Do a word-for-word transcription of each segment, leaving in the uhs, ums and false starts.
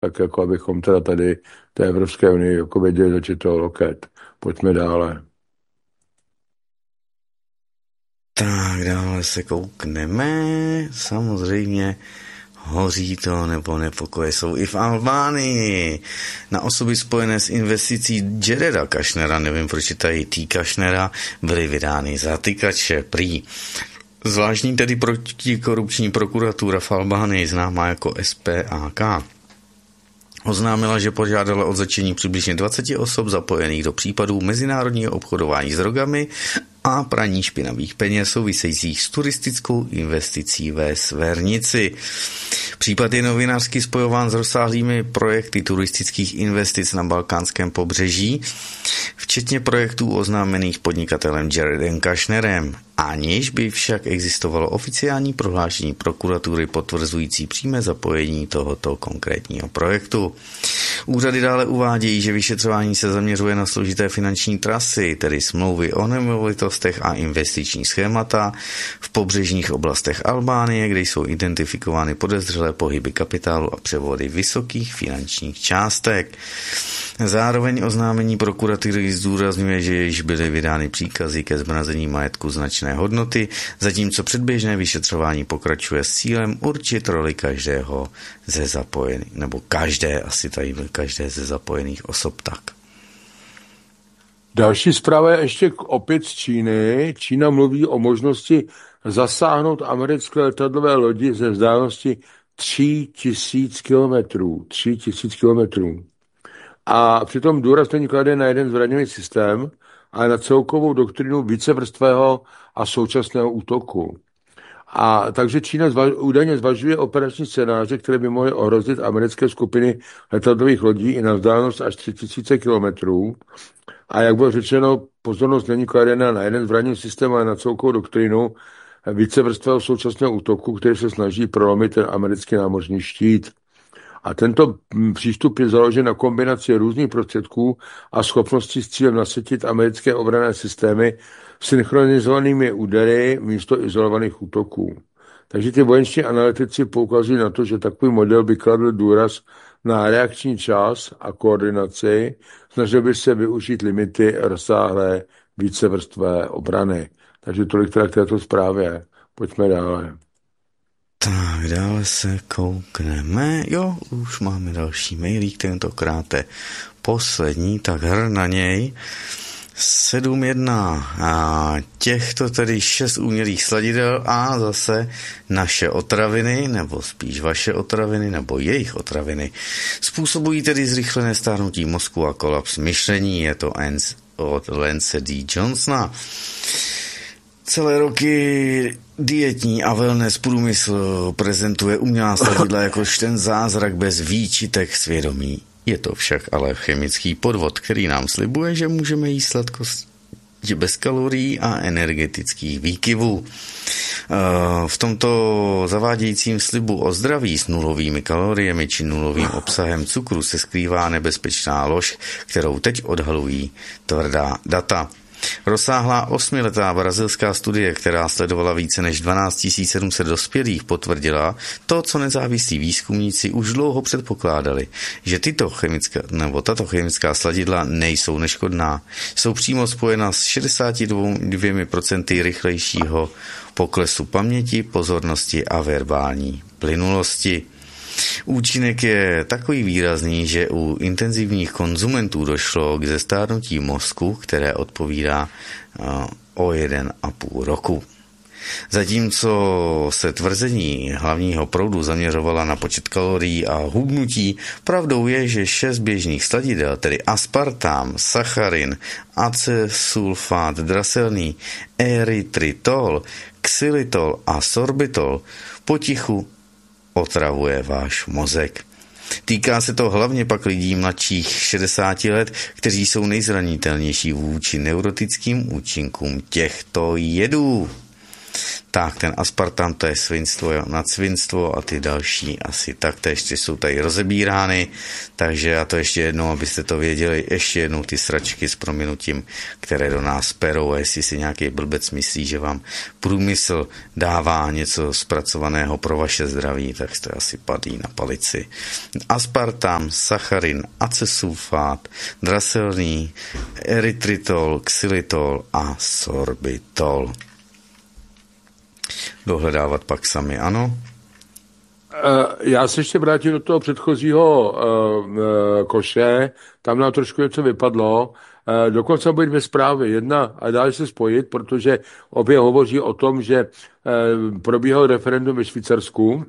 tak jako abychom teda tady té Evropské unii jako věděli začít loket. Pojďme dále. Tak dále se koukneme, samozřejmě hoří to, nebo nepokoje jsou i v Albánii. Na osoby spojené s investicí Jareda Kushnera, nevím proč je tady T. Kushnera, byly vydány zatykače prý. Zvláštní tedy protikorupční prokuratura v Albánii, známá jako S P A K, oznámila, že požádala o zatčení přibližně dvacet osob zapojených do případů mezinárodního obchodování s drogami a praní špinavých peněz souvisejících s turistickou investicí ve Svernici. Případ je novinářsky spojován s rozsáhlými projekty turistických investic na balkánském pobřeží, včetně projektů oznámených podnikatelem Jaredem Kushnerem, aniž by však existovalo oficiální prohlášení prokuratury potvrzující přímé zapojení tohoto konkrétního projektu. Úřady dále uvádějí, že vyšetřování se zaměřuje na složité finanční trasy, tedy smlouvy o nemovitostech a investiční schémata v pobřežních oblastech Albánie, kde jsou identifikovány podezřelé pohyby kapitálu a převody vysokých finančních částek. Zároveň oznámení prokuratury zdůrazňuje, že již byly vydány příkazy ke zmrazení majetku značné hodnoty, zatímco předběžné vyšetřování pokračuje s cílem určit roli každého ze zapojených, nebo každé, asi tady každé ze zapojených osob tak. Další zpráva je ještě opět z Číny. Čína mluví o možnosti zasáhnout americké letadlové lodi ze vzdálenosti tři tisíce kilometrů. tři tisíce kilometrů. A přitom důraz není kladen na jeden zbraňový systém, ale na celkovou doktrinu vícevrstvého a současného útoku. A takže Čína zvaž, údajně zvažuje operační scénáře, které by mohly ohrozit americké skupiny letadlových lodí i na vzdálenost až tři tisíce kilometrů. A jak bylo řečeno, pozornost není kladena na jeden zbraňový systém, ale na celkovou doktrinu vícevrstvého současného útoku, který se snaží prolomit ten americký námořní štít. A tento přístup je založen na kombinaci různých prostředků a schopností s cílem nasytit americké obranné systémy synchronizovanými údery místo izolovaných útoků. Takže ty vojenští analytici poukazují na to, že takový model by kladl důraz na reakční čas a koordinaci, snažil by se využít limity rozsáhlé vícevrstvé obrany. Takže tolik teda k této zprávě. Pojďme dále. Tak, dále se koukneme. Jo, už máme další mailík, tentokrát je poslední, tak hr na něj. sedm jedna. A těchto tedy šest umělých sladidel a zase naše otraviny, nebo spíš vaše otraviny, nebo jejich otraviny, způsobují tedy zrychlené stárnutí mozku a kolaps myšlení. Je to od Lance D. Johnsona. Celé roky dietní a wellness průmysl prezentuje umělá sladidla jakož ten zázrak bez výčitek svědomí. Je to však ale chemický podvod, který nám slibuje, že můžeme jíst sladkost bez kalorií a energetických výkyvů. V tomto zavádějícím slibu o zdraví s nulovými kaloriemi či nulovým obsahem cukru se skrývá nebezpečná lož, kterou teď odhalují tvrdá data. Rozsáhlá osmiletá brazilská studie, která sledovala více než dvanáct tisíc sedm set dospělých, potvrdila to, co nezávislí výzkumníci už dlouho předpokládali, že tyto chemická, nebo tato chemická sladidla nejsou neškodná. Jsou přímo spojena s šedesáti dvěma procenty rychlejšího poklesu paměti, pozornosti a verbální plynulosti. Účinek je takový výrazný, že u intenzivních konzumentů došlo k zestárnutí mozku, které odpovídá o jeden a půl roku. Zatímco se tvrzení hlavního proudu zaměřovala na počet kalorií a hubnutí, pravdou je, že šest běžných sladidel, tedy aspartam, sacharin, acesulfát draselný, erytritol, xylitol a sorbitol, potichu otravuje váš mozek. Týká se to hlavně pak lidí mladších šedesáti let, kteří jsou nejzranitelnější vůči neurotickým účinkům těchto jedů. Tak, ten aspartam, to je svinstvo nad svinstvo a ty další asi taktéž ty jsou tady rozebírány, takže já to ještě jednou, abyste to věděli, ještě jednou ty sračky s prominutím, které do nás perou, a jestli si nějaký blbec myslí, že vám průmysl dává něco zpracovaného pro vaše zdraví, tak jste asi padlí na palici. Aspartam, sacharin, acesulfát, draselný, erytritol, xylitol a sorbitol. Dohledávat pak sami, ano? Já se ještě vrátím do toho předchozího uh, koše, tam nám trošku něco vypadlo. Uh, dokonce bude dvě zprávy. Jedna, a dá se spojit, protože obě hovoří o tom, že uh, probíhalo referendum ve Švýcarsku,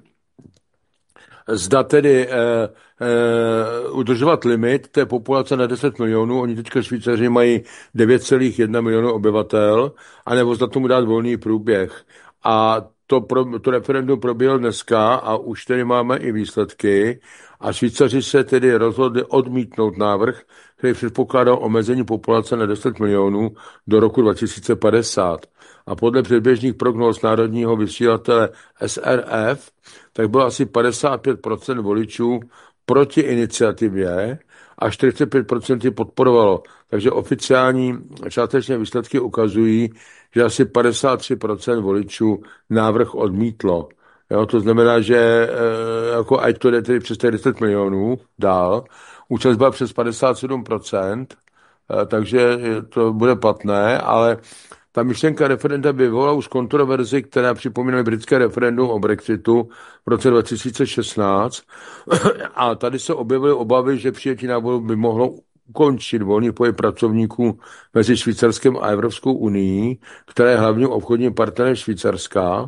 zda tedy uh, uh, udržovat limit té populace na deset milionů, oni teďka Švýcaři mají devět celá jedna milionu obyvatel, anebo zda tomu dát volný průběh. A to, pro, to referendum proběhlo dneska a už tedy máme i výsledky a Švýcaři se tedy rozhodli odmítnout návrh, který předpokládal omezení populace na deset milionů do roku dva tisíce padesát. A podle předběžných prognóz národního vysílatele S R F, tak bylo asi padesát pět procent voličů proti iniciativě a čtyřicet pět procent ji podporovalo. Takže oficiální částečné výsledky ukazují, že asi padesát tři procent voličů návrh odmítlo. Jo, to znamená, že e, jako ať to jde tedy přes deset milionů dál, účast byla přes padesát sedm procent, e, takže to bude platné, ale ta myšlenka referenda vyvolala už kontroverzi, která připomíná britské referendum o Brexitu v roce dva tisíce šestnáct. A tady se objevily obavy, že přijetí návrhu by mohlo ukončit volný pohyb pracovníků mezi Švýcarskem a Evropskou unii, která je hlavním obchodním partnerem Švýcarska.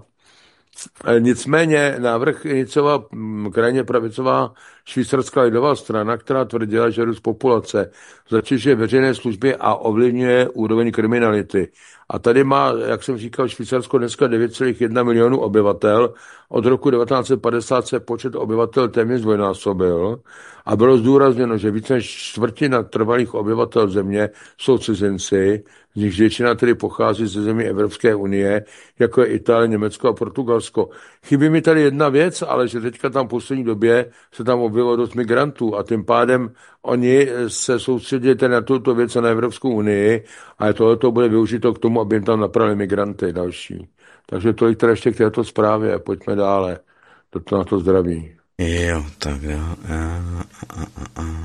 Nicméně návrh iniciovala krajně pravicová švýcarská lidová strana, která tvrdila, že růst populace zatěžuje veřejné služby a ovlivňuje úroveň kriminality. A tady má, jak jsem říkal, Švýcarsko dneska devět celá jedna milionu obyvatel. Od roku devatenáct set padesát se počet obyvatel téměř dvojnásobil a bylo zdůrazněno, že více než čtvrtina trvalých obyvatel země jsou cizinci, z nich většina tedy pochází ze zemí Evropské unie, jako je Itálie, Německo a Portugalsko. Chybí mi tady jedna věc, ale že teďka tam v poslední době se tam objevilo dost migrantů a tím pádem oni se soustředí na tuto věc a na Evropskou unii a tohleto bude využito k tomu, aby jim tam napravili migranty další. Takže tolik teda ještě k této zprávě. Pojďme dále. Toto na to zdraví. Jo, tak jo. A, a, a, a,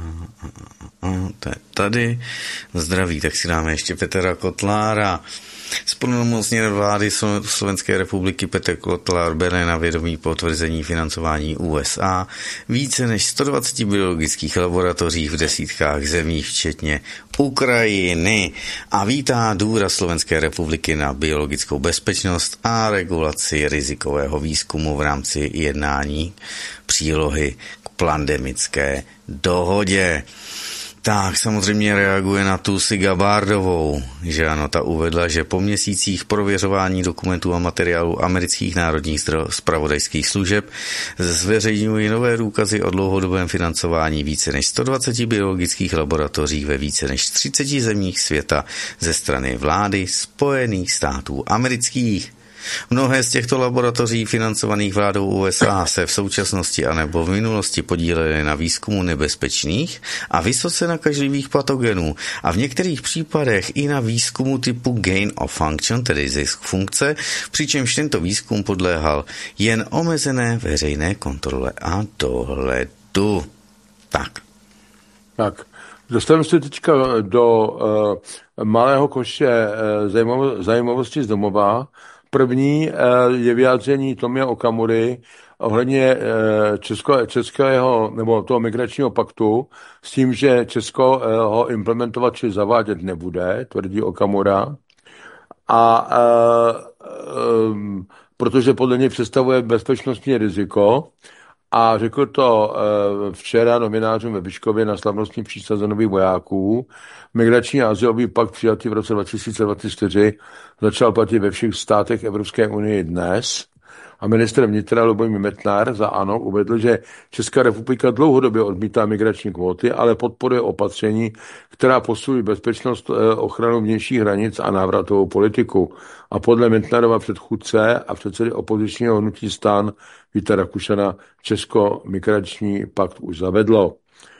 a, to je tady. Zdraví, tak si dáme ještě Petra Kotlára. Splnomocněn vlády Slovenské republiky Petr Kotlár bere na vědomí potvrzení financování U S A více než sto dvacet biologických laboratoří v desítkách zemí, včetně Ukrajiny, a vítá důraz Slovenské republiky na biologickou bezpečnost a regulaci rizikového výzkumu v rámci jednání přílohy k pandemické dohodě. Tak samozřejmě reaguje na tu Sigabardovou, že ano, ta uvedla, že po měsících prověřování dokumentů a materiálů amerických národních zpravodajských služeb zveřejňují nové důkazy o dlouhodobém financování více než sto dvacet biologických laboratoří ve více než třiceti zemích světa ze strany vlády Spojených států amerických. Mnohé z těchto laboratoří financovaných vládou U S A se v současnosti anebo v minulosti podílely na výzkumu nebezpečných a vysoce nakažlivých patogenů a v některých případech i na výzkumu typu gain of function, tedy zisk funkce, přičemž tento výzkum podléhal jen omezené veřejné kontrole a dohledu. Tak. Tak. Dostaneme se teďka do uh, malého koše uh, zajímavo- zajímavosti z domova. První je vyjádření Tomia Okamury ohledně česko, českého nebo toho migračního paktu s tím, že Česko ho implementovat či zavádět nebude, tvrdí Okamura. A e, e, protože podle něj představuje bezpečnostní riziko. A řekl to e, včera novinářům ve Vyškově na slavnostní přísaze nových vojáků. Migrační a azylový pakt přijatý v roce dva tisíce dvacet čtyři začal platit ve všech státech Evropské unie dnes. A ministr vnitra Lubomír Metnar za ANO uvedl, že Česká republika dlouhodobě odmítá migrační kvóty, ale podporuje opatření, která posilují bezpečnost, ochranu vnějších hranic a návratovou politiku. A podle Metnarova předchůdce a předsedy opozičního hnutí STAN Víta Rakušana Česko migrační pakt už zavedlo.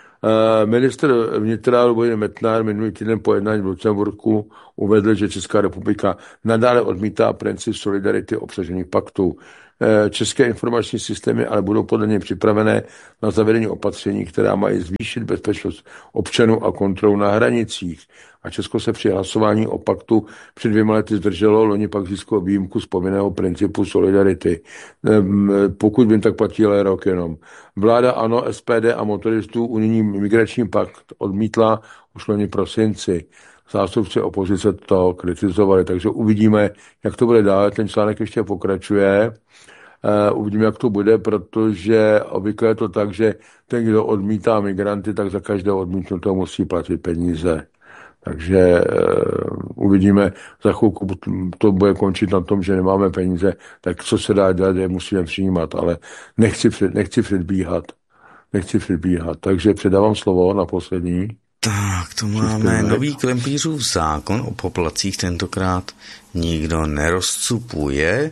Ministr vnitra Lubomír Metnar minulý týden po jednání v Lucemburku uvedl, že Česká republika nadále odmítá princip solidarity obsažený v paktu. České informační systémy ale budou podle něj připravené na zavedení opatření, která mají zvýšit bezpečnost občanů a kontrolu na hranicích. A Česko se při hlasování o paktu před dvěma lety zdrželo, loni pak získalo výjimku z povinného principu solidarity. Pokud vím, tak platí ale rok jenom. Vláda ANO, S P D a motoristů unijní migrační pakt odmítla už loni prosinci. Zástupci opozice to kritizovali, takže uvidíme, jak to bude dále. Ten článek ještě pokračuje. Uh, uvidíme, jak to bude, protože obvykle je to tak, že ten, kdo odmítá migranty, tak za každého odmítnutého musí platit peníze. Takže uh, uvidíme, za chvilku to bude končit na tom, že nemáme peníze, tak co se dá dělat, je musíme přijímat, ale nechci, před, nechci předbíhat. Nechci předbíhat, takže předávám slovo na poslední. Tak, to máme nový Klempířův zákon o poplatcích, tentokrát nikdo nerozcupuje,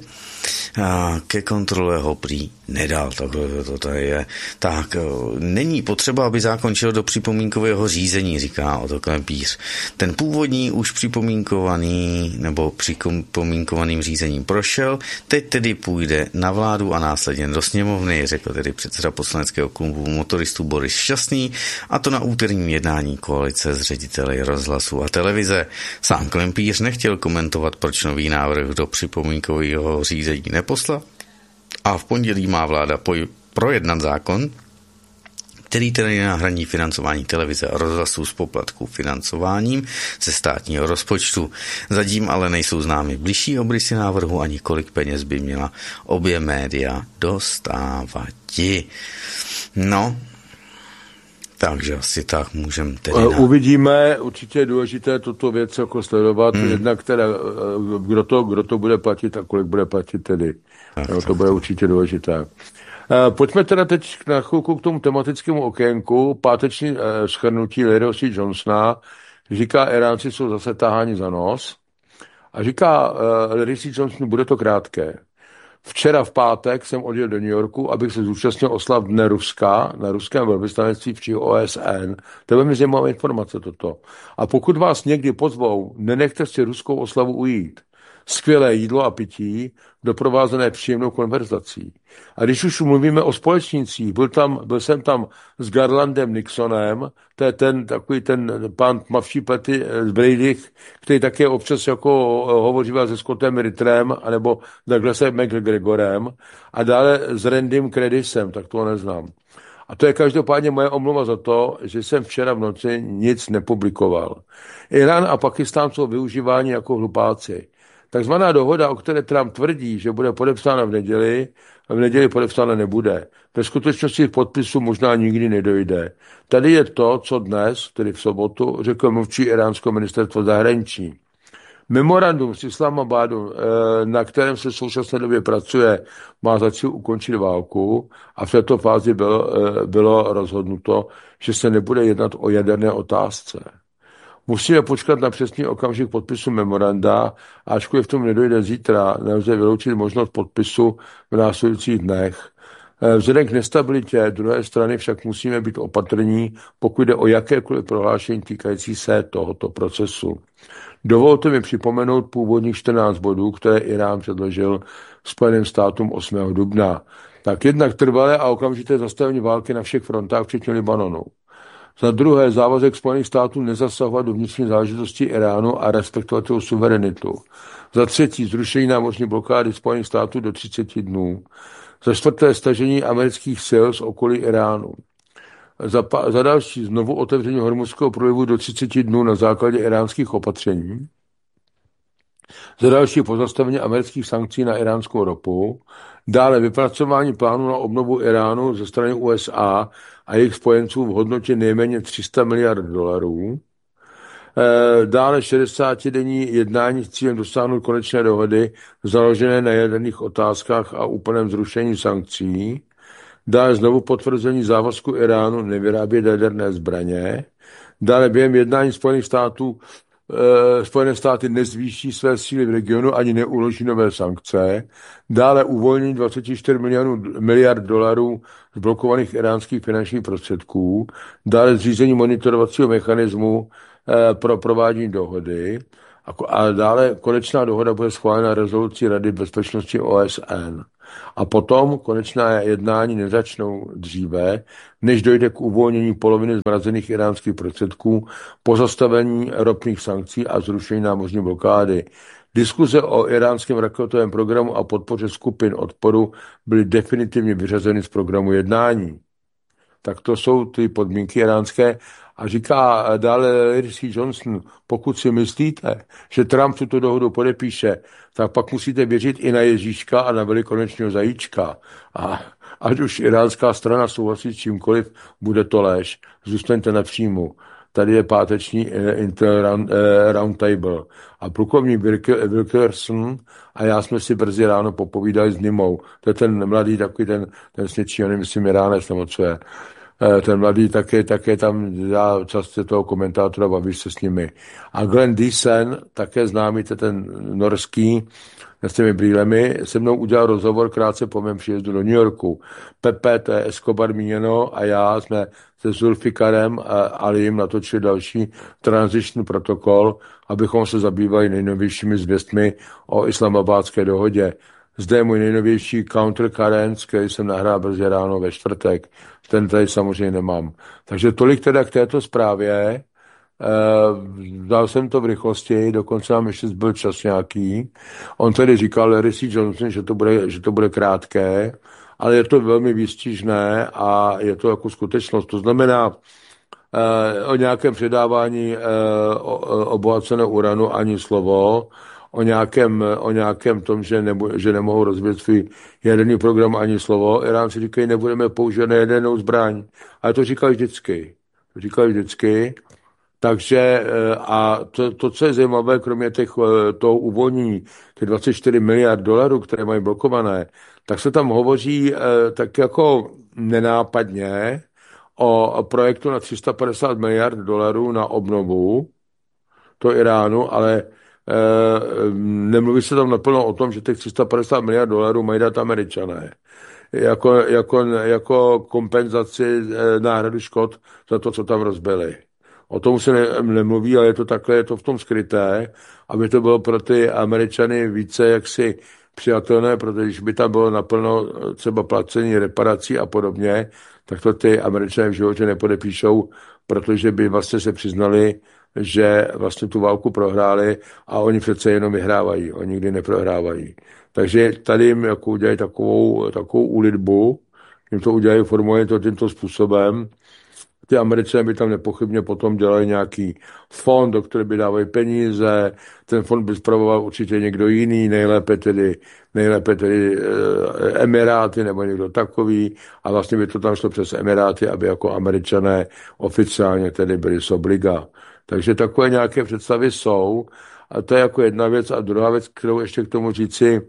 a ke kontrole ho prý nedal, takhle to tady je. Tak, není potřeba, aby zákon šel do připomínkového řízení, říká Otto Klempíř. Ten původní už připomínkovaný nebo připomínkovaným řízením prošel, teď tedy půjde na vládu a následně do sněmovny, řekl tedy předseda poslaneckého klubu motoristů Boris Šťastný, a to na úterním jednání koalice s řediteli rozhlasu a televize. Sám Klempíř nechtěl komentovat, proč nový návrh do připomínkového řízení neposlal, a v pondělí má vláda poj- projednat zákon, který tedy nahradí financování televize a rozhlasu z poplatku financováním ze státního rozpočtu. Zatím ale nejsou známy bližší obrysy návrhu ani kolik peněz by měla obě média dostávati. No, takže asi tak můžeme tedy... Na... Uvidíme, určitě je důležité tuto věc jako sledovat, hmm. jednak teda, kdo to, kdo to bude platit a kolik bude platit tedy. Tak, no, to bude určitě důležité. Pojďme teda teď na chvilku k tomu tematickému okénku. Páteční shrnutí Liriose Johnsona říká, Iránci jsou zase taháni za nos. A říká Liriose Johnson, bude to krátké. Včera v pátek jsem odjel do New Yorku, abych se zúčastnil oslav Dne Ruska na ruském velvyslanectví v O S N. To je velmi zajímavá informace toto. A pokud vás někdy pozvou, nenechte si ruskou oslavu ujít. Skvělé jídlo a pití, doprovázené příjemnou konverzací. A když už mluvíme o společnících, byl, tam, byl jsem tam s Garlandem Nixonem, to je ten takový ten pán tmavší plety z Bradych, který také občas jako hovoříval se Scottem Ritterem, anebo Douglasem McGregorem, a dále s Randym Credisem, tak to neznám. A to je každopádně moje omluva za to, že jsem včera v noci nic nepublikoval. Irán a Pakistán jsou využíváni jako hlupáci. Takzvaná dohoda, o které Trump tvrdí, že bude podepsána v neděli, v neděli podepsána nebude. Ve skutečnosti k podpisu možná nikdy nedojde. Tady je to, co dnes, tedy v sobotu, řekl mluvčí iránského ministerstva zahraničí. Memorandum z Islamabadu, na kterém se v současné době pracuje, má za cíl ukončit válku a v této fázi bylo, bylo rozhodnuto, že se nebude jednat o jaderné otázce. Musíme počkat na přesný okamžik podpisu memoranda, a ačkoliv v tom nedojde zítra, nelze vyloučit možnost podpisu v následujících dnech. Vzhledem k nestabilitě druhé strany však musíme být opatrní, pokud jde o jakékoliv prohlášení týkající se tohoto procesu. Dovolte mi připomenout původních čtrnáct bodů, které Irán předložil Spojeným státům osmého dubna. Tak jednak trvalé a okamžité zastavení války na všech frontách, včetně Libanonu. Za druhé, závazek Spojených států nezasahovat do vnitřní záležitosti Iránu a respektovat jeho suverenitu. Za třetí, zrušení námořní blokády Spojených států do třiceti dnů. Za čtvrté, stažení amerických sil z okolí Iránu. Za, pa, za další, znovu otevření Hormuzského průlivu do třiceti dnů na základě iránských opatření. Za další, pozastavení amerických sankcí na iránskou ropu. Dále vypracování plánu na obnovu Iránu ze strany U S A a jejich spojenců v hodnotě nejméně tři sta miliard dolarů. Dále šedesátidenní jednání s cílem dosáhnout konečné dohody založené na jaderných otázkách a úplném zrušení sankcí. Dále znovu potvrzení závazku Iránu nevyrábět jaderné zbraně. Dále během jednání Spojených států e, Spojené státy nezvýší své síly v regionu ani neuloží nové sankce. Dále uvolnění dvacet čtyři milionů, miliard dolarů z blokovaných iránských finančních prostředků. Dále zřízení monitorovacího mechanismu e, pro provádění dohody. A, a dále konečná dohoda bude schválena rezolucí Rady bezpečnosti O S N. A potom konečná jednání nezačnou dříve, než dojde k uvolnění poloviny zmrazených iránských prostředků, pozastavení ropných sankcí a zrušení námořní blokády. Diskuze o iránském raketovém programu a podpoře skupin odporu byly definitivně vyřazeny z programu jednání. Tak to jsou ty podmínky iránské. A říká dále Larry C. Johnson, pokud si myslíte, že Trump tuto dohodu podepíše, tak pak musíte věřit i na Ježíška a na velikonočního zajíčka. A ať už iránská strana souhlasí s čímkoliv, bude to lež. Zůstaňte na příjmu. Tady je páteční Intel round, eh, Roundtable. A plukovník Wilkerson a já jsme si brzy ráno popovídali s Nimou. To je ten mladý, takový ten, ten sněčí, on myslím, Iránec nebo co je. Ten mladý také, také tam dá často toho komentátora, bavíš se s nimi. A Glenn Deason, také známý, ten norský, s těmi brýlemi, se mnou udělal rozhovor krátce po mém příjezdu do New Yorku. Pepe, to je Escobar míněno, a já jsme se Zulfikarem a Alim natočili další transition protokol, abychom se zabývali nejnovějšími zvěstmi o islamabádské dohodě. Zde je můj nejnovější Countercurrents, který jsem nahrál brzy ráno ve čtvrtek. Ten tady samozřejmě nemám. Takže tolik teda k této zprávě. Dal jsem to v rychlosti, dokonce nám ještě zbyl čas nějaký. On tedy říkal Larry C. Johnson, že to bude, že to bude krátké, ale je to velmi výstižné a je to jako skutečnost. To znamená, o nějakém předávání obohaceného uranu ani slovo, o nějakém, o nějakém tom, že, nebu, že nemohou rozvíjet svůj jaderný program ani slovo. Iránci říkají, nebudeme používat jadernou zbraň. Ale to říkali vždycky. To říkali vždycky. Takže a to, to, co je zajímavé, kromě těch, toho uvolnění, těch dvacet čtyři miliard dolarů, které mají blokované, tak se tam hovoří tak jako nenápadně o projektu na tři sta padesát miliard dolarů na obnovu to Iránu, ale e, nemluví se tam naplno o tom, že těch tři sta padesát miliard dolarů mají dát Američané. Jako, jako, jako kompenzaci e, náhradu škod za to, co tam rozbili. O tom se ne, nemluví, ale je to takhle, je to v tom skryté, aby to bylo pro ty Američany více jaksi přijatelné, protože když by tam bylo naplno třeba placení reparací a podobně, tak to ty Američané v životě nepodepíšou, protože by vlastně se přiznali, že vlastně tu válku prohráli a oni přece jenom vyhrávají, oni nikdy neprohrávají. Takže tady jim jako udělají takovou, takovou úlitbu, jim to udělají, formuluje to tímto způsobem. Ty Američané by tam nepochybně potom dělali nějaký fond, do které by dávali peníze, ten fond by spravoval určitě někdo jiný, nejlépe tedy, nejlépe tedy e, Emiráty nebo někdo takový a vlastně by to tam šlo přes Emiráty, aby jako Američané oficiálně tedy byli z obliga. Takže takové nějaké představy jsou a to je jako jedna věc a druhá věc, kterou ještě k tomu říci,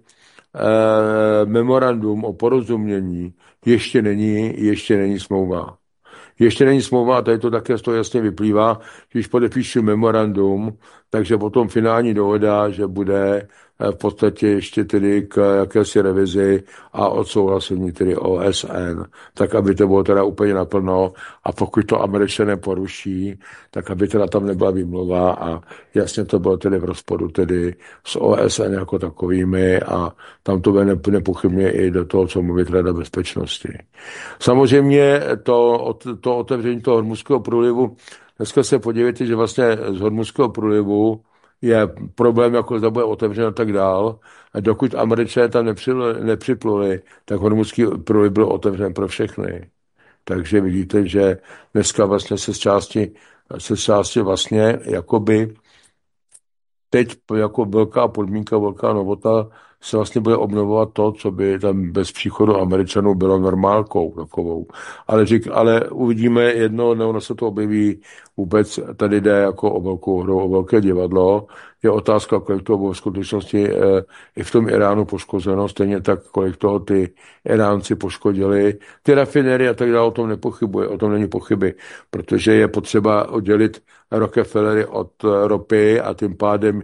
e, memorandum o porozumění ještě není, ještě není smlouva. Ještě není smlouva a tady to také z toho jasně vyplývá, když podepíšu memorandum, takže potom finální dohoda, že bude v podstatě ještě tedy k jakési revizi a odsouhlasení tedy O S N, tak aby to bylo teda úplně naplno a pokud to Američané poruší, tak aby teda tam nebyla výmluva a jasně to bylo tedy v rozporu tedy s O S N jako takovými a tam to bude nepochybně i do toho, co mluví Rada bezpečnosti. Samozřejmě to, to otevření toho Hormuzského průlivu, dneska se podívejte, že vlastně z Hormuzského průlivu je problém, jako zda bude otevřen a tak dál. A dokud Američané tam nepřipluli, tak Hormuzský průliv byl otevřen pro všechny. Takže vidíte, že dneska vlastně se z části, se z části vlastně jakoby teď jako velká podmínka, velká novota se vlastně bude obnovovat to, co by tam bez příchodu Američanů bylo normálkou takovou. Ale, řík, ale uvidíme jedno, ono se to objeví vůbec, tady jde jako o velkou hru, o velké divadlo. Je otázka, kolik toho bylo v skutečnosti e, i v tom Iránu poškozeno, stejně tak, kolik toho ty Iránci poškodili. Ty rafinerie a tak dále, o tom nepochybuje, o tom není pochyby, protože je potřeba oddělit Rockefellery od ropy a tím pádem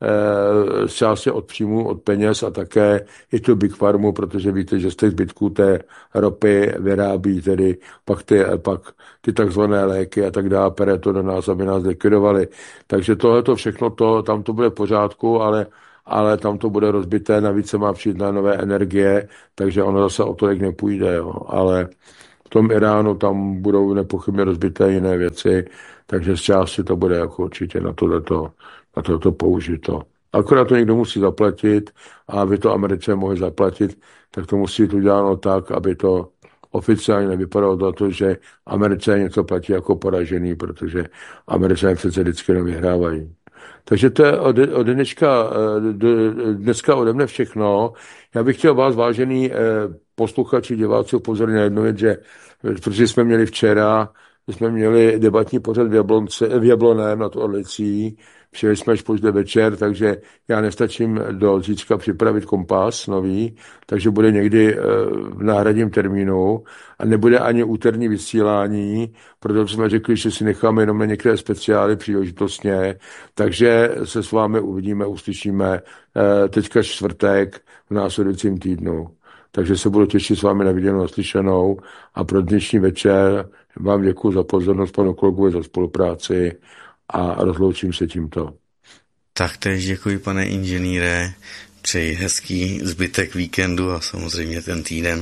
z části od příjmu, od peněz a také i tu Big Pharmu, protože víte, že z těch zbytků té ropy vyrábí tedy pak ty, pak ty takzvané léky a tak dále, pere to do nás, aby nás likvidovali. Takže tohleto všechno, to, tam to bude v pořádku, ale, ale tam to bude rozbité, navíc se má přijít na nové energie, takže ono zase o tolik nepůjde, jo. Ale v tom Iránu tam budou nepochybně rozbité jiné věci, takže z části to bude jako určitě na tohleto na toto použito. Akorát to někdo musí zaplatit a aby to Američané mohli zaplatit, tak to musí být uděláno tak, aby to oficiálně nevypadalo do toho, že Američané něco platí jako poražený, protože Američané přece vždycky nevyhrávají. Takže to je od, od dneška, dneska ode mne všechno. Já bych chtěl vás, vážený posluchači, diváci, upozornit na jednu věc, že protože jsme měli včera, jsme měli debatní pořad v, Jablonce, v Jabloném nad Orlicí, přijeli jsme až pozdě večer, takže já nestačím do zítřka připravit kompas nový, takže bude někdy v náhradním termínu a nebude ani úterní vysílání, protože jsme řekli, že si necháme jenom na některé speciály příležitostně, takže se s vámi uvidíme, uslyšíme teďka čtvrtek v následujícím týdnu. Takže se budu těšit s vámi na viděnou, naslyšenou a pro dnešní večer vám děkuji za pozornost, panu kolegovi za spolupráci a rozloučím se tímto. Taktéž děkuji, pane inženýre, přeji hezký zbytek víkendu a samozřejmě ten týden,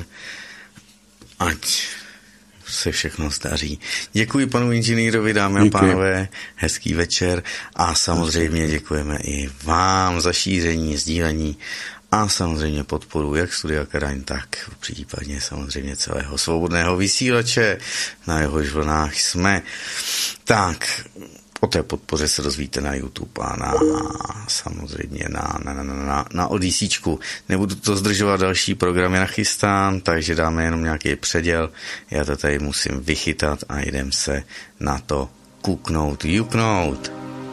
ať se všechno zdaří. Děkuji panu inženýrovi, dámy a pánové, hezký večer a samozřejmě děkujeme i vám za šíření, sdílení a samozřejmě podporu jak Studia Karaň, tak případně samozřejmě celého svobodného vysílače, na jehož vlnách jsme. Tak, o té podpoře se dozvíte na YouTube a na, samozřejmě na, na, na, na, na Odysíčku. Nebudu to zdržovat, další programy nachystán, takže dáme jenom nějaký předěl. Já to tady musím vychytat a jdem se na to kuknout, juknout.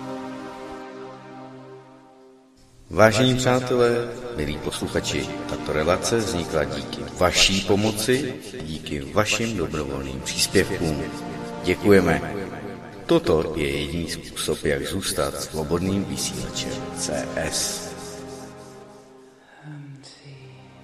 Vážení přátelé, milí posluchači, tato relace vznikla díky vaší pomoci, díky vašim dobrovolným příspěvkům. Děkujeme. Toto je jediný způsob, jak zůstat svobodným vysílačem C S.